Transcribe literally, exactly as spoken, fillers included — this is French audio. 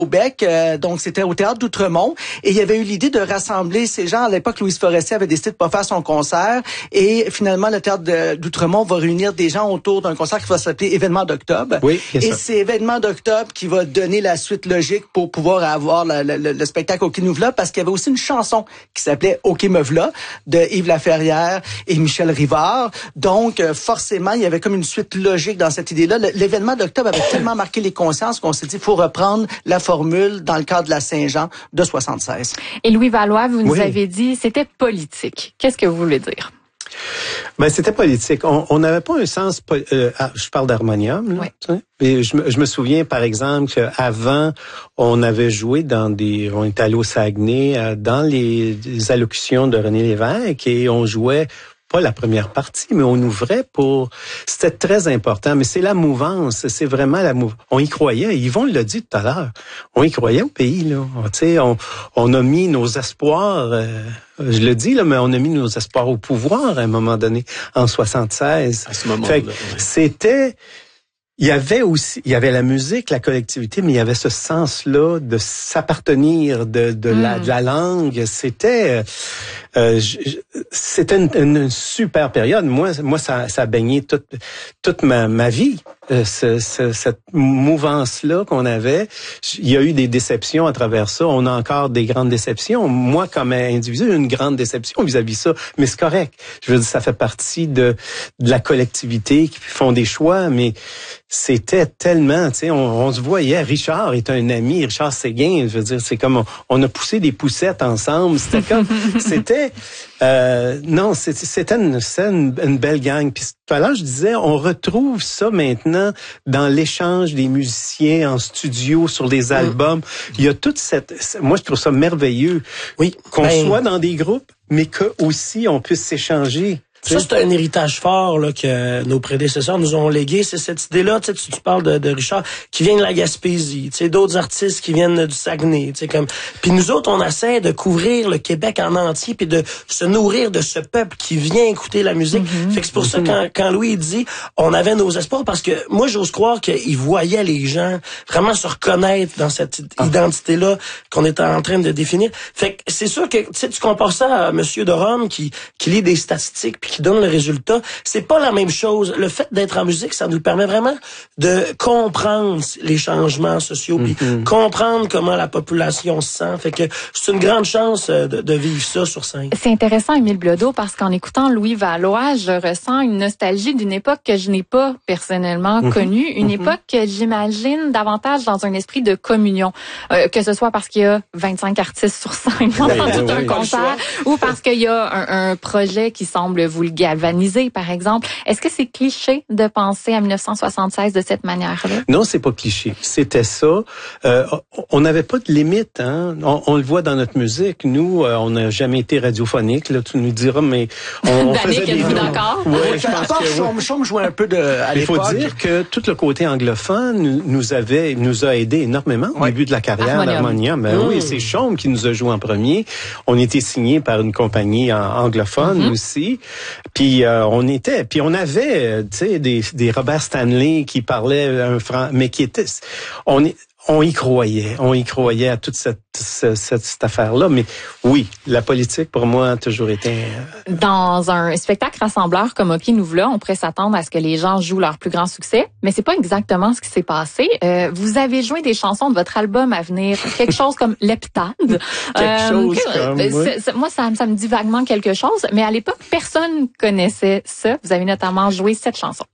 au Bec, euh, donc c'était au Théâtre d'Outremont, et il y avait eu l'idée de rassembler ces gens. À l'époque, Louise Forestier avait décidé de pas faire son concert, et finalement, le Théâtre de, d'Outremont va réunir des gens autour d'un concert qui va s'appeler Événement d'octobre. Oui, et c'est Événement d'octobre qui va donner la suite logique pour pouvoir avoir le, le, le spectacle OK nous v'là, parce qu'il y avait aussi une chanson qui s'appelait OK me v'là, de Yves Laferrière et Michel Rivard. Donc, euh, forcément, il y avait comme une suite logique dans cette idée-là. Le, l'événement d'octobre avait tellement marqué les consciences qu'on s'est dit, il faut reprendre la formule dans le cadre de la Saint-Jean de soixante-seize. Et Louis Valois, vous nous oui. avez dit, c'était politique. Qu'est-ce que vous voulez dire? Ben, c'était politique. On n'avait pas un sens... Euh, ah, je parle d'harmonium. Là, oui. Et je, me, je me souviens, par exemple, qu'avant, on avait joué dans des... On était allé au Saguenay, euh, dans les, les allocutions de René Lévesque, et on jouait... pas la première partie, mais on ouvrait pour... C'était très important, mais c'est la mouvance, c'est vraiment la mouvance. On y croyait, Yvon l'a dit tout à l'heure, on y croyait au pays, là. Tu sais, on, on a mis nos espoirs, euh, je le dis, là, mais on a mis nos espoirs au pouvoir à un moment donné, en soixante-seize. À ce moment-là. Fait que ouais. c'était... Il y avait aussi, il y avait la musique, la collectivité, mais il y avait ce sens-là de s'appartenir, de, de, mm. la, de la langue. C'était, euh, c'était une, une super période. Moi, moi, ça, ça a baigné toute, toute ma, ma vie. Euh, ce, ce, cette mouvance-là qu'on avait, il y a eu des déceptions à travers ça. On a encore des grandes déceptions. Moi, comme individu, j'ai une grande déception vis-à-vis ça, mais c'est correct. Je veux dire, ça fait partie de, de la collectivité qui font des choix, mais c'était tellement, tu sais, on, on se voyait. Richard est un ami, Richard Séguin. Je veux dire, c'est comme on, on a poussé des poussettes ensemble. C'était comme, c'était, euh, non, c'était, c'était, une, c'était une, une belle gang. Puis tout à l'heure, je disais, on retrouve ça maintenant dans l'échange des musiciens en studio sur des albums. Il y a toute cette, moi je trouve ça merveilleux. Oui, qu'on ben, soit dans des groupes, mais que aussi on puisse s'échanger. Ça, c'est un héritage fort là que nos prédécesseurs nous ont légué. C'est cette idée-là, tu sais, tu, tu parles de, de Richard, qui vient de la Gaspésie, tu sais, d'autres artistes qui viennent du Saguenay, tu sais, comme. Puis nous autres, on essaie de couvrir le Québec en entier, puis de se nourrir de ce peuple qui vient écouter la musique. Mm-hmm. Fait que c'est pour mm-hmm. ça quand, quand Louis dit, on avait nos espoirs, parce que moi, j'ose croire qu'il voyait les gens vraiment se reconnaître dans cette ah. identité-là qu'on était en train de définir. Fait que c'est sûr que tu sais, tu compares ça à Monsieur de Rome qui qui lit des statistiques puis qui donne le résultat, c'est pas la même chose. Le fait d'être en musique, ça nous permet vraiment de comprendre les changements sociaux, puis mm-hmm. comprendre comment la population se sent. Fait que c'est une grande chance de, de vivre ça sur scène. C'est intéressant, Émile Bilodeau, parce qu'en écoutant Louis Valois, je ressens une nostalgie d'une époque que je n'ai pas personnellement mm-hmm. connue, une mm-hmm. époque que j'imagine davantage dans un esprit de communion, euh, que ce soit parce qu'il y a vingt-cinq artistes sur scène pendant oui, tout oui, un oui. concert, ou parce qu'il y a un, un projet qui semble vous le galvaniser, par exemple. Est-ce que c'est cliché de penser à dix-neuf cent soixante-seize de cette manière-là? Non, c'est pas cliché. C'était ça. Euh, on n'avait pas de limite. Hein? On, on le voit dans notre musique. Nous, euh, on n'a jamais été radiophonique. Là, tu nous diras, mais on, on faisait des... êtes-vous d'accord? Oui, je pense que Chaume, Chaume jouait un peu de à Il faut dire que tout le côté anglophone nous, nous avait, nous a aidé énormément au oui. début de la carrière. Harmonium. Ben, mmh. Oui, c'est Chaume qui nous a joué en premier. On était signé par une compagnie anglophone mmh. aussi. Puis euh, on était, puis on avait, tu sais, des, des Robert Stanley qui parlaient un franc, mais qui étaient, on on y croyait, on y croyait à toute cette cette, cette, cette affaire-là. Mais oui, la politique pour moi a toujours été. Dans un spectacle rassembleur comme OK nous v'là, on pourrait s'attendre à ce que les gens jouent leur plus grand succès, mais c'est pas exactement ce qui s'est passé. Euh, vous avez joué des chansons de votre album à venir, quelque chose comme l'Heptade. quelque euh, chose comme. Oui. C'est, c'est, moi, ça, ça me dit vaguement quelque chose, mais à l'époque, personne connaissait ça. Vous avez notamment joué cette chanson.